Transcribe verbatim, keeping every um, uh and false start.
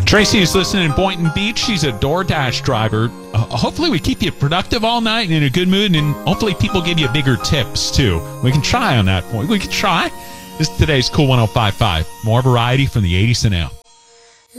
Tracy is listening in Boynton Beach. She's a DoorDash driver. Uh, hopefully we keep you productive all night and in a good mood, and hopefully people give you bigger tips, too. We can try on that point. We can try. This is today's Cool one oh five point five. More variety from the eighties to now.